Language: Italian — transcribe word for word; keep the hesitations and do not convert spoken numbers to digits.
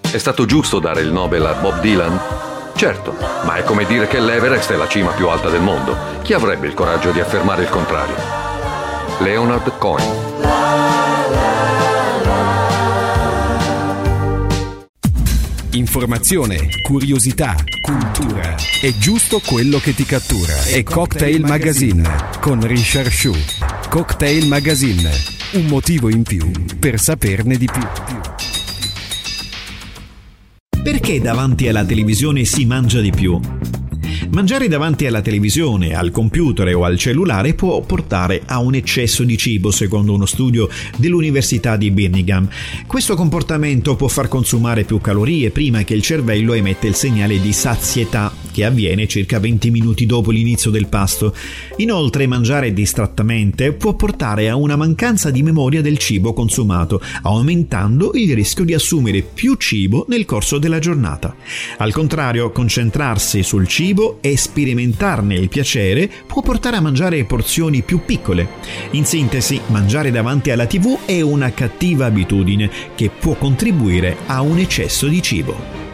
È stato giusto dare il Nobel a Bob Dylan? Certo, ma è come dire che l'Everest è la cima più alta del mondo. Chi avrebbe il coraggio di affermare il contrario? Leonard Cohen. Informazione, curiosità, cultura. È giusto quello che ti cattura. È Cocktail Magazine con Richard Shu. Cocktail Magazine. Un motivo in più per saperne di più. Perché davanti alla televisione si mangia di più? Mangiare davanti alla televisione, al computer o al cellulare può portare a un eccesso di cibo, secondo uno studio dell'Università di Birmingham. Questo comportamento può far consumare più calorie prima che il cervello emette il segnale di sazietà, che avviene circa venti minuti dopo l'inizio del pasto. Inoltre, mangiare distrattamente può portare a una mancanza di memoria del cibo consumato, aumentando il rischio di assumere più cibo nel corso della giornata. Al contrario, concentrarsi sul cibo e sperimentarne il piacere può portare a mangiare porzioni più piccole. In sintesi, mangiare davanti alla tivù è una cattiva abitudine che può contribuire a un eccesso di cibo.